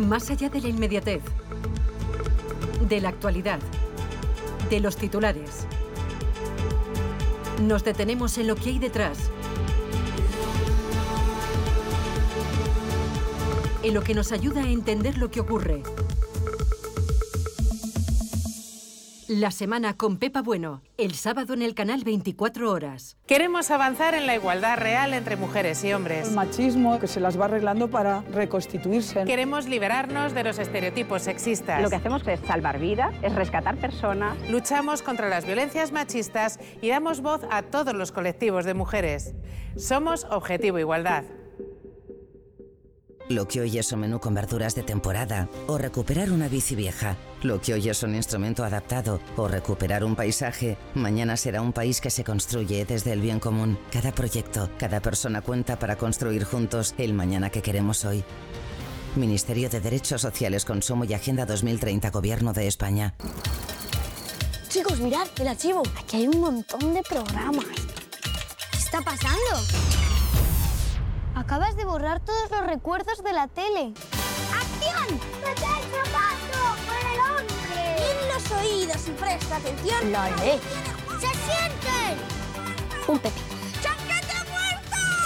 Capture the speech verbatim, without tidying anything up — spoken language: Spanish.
Más allá de la inmediatez, de la actualidad, de los titulares, nos detenemos en lo que hay detrás, en lo que nos ayuda a entender lo que ocurre. La semana con Pepa Bueno, el sábado en el canal veinticuatro horas. Queremos avanzar en la igualdad real entre mujeres y hombres. El machismo que se las va arreglando para reconstituirse. Queremos liberarnos de los estereotipos sexistas. Lo que hacemos es salvar vidas, es rescatar personas. Luchamos contra las violencias machistas y damos voz a todos los colectivos de mujeres. Somos Objetivo Igualdad. Lo que hoy es un menú con verduras de temporada o recuperar una bici vieja. Lo que hoy es un instrumento adaptado o recuperar un paisaje, mañana será un país que se construye desde el bien común. Cada proyecto, cada persona cuenta para construir juntos el mañana que queremos hoy. Ministerio de Derechos Sociales, Consumo y Agenda dos mil treinta, Gobierno de España. Chicos, mirad el archivo. Aquí hay un montón de programas. ¿Qué está pasando? Acabas de borrar todos los recuerdos de la tele. ¡Acción! ¡Protege el paso por el hombre! ¡Mira los oídos y presta atención! ¡Lo haré! ¡Se sienten! Un Pepe.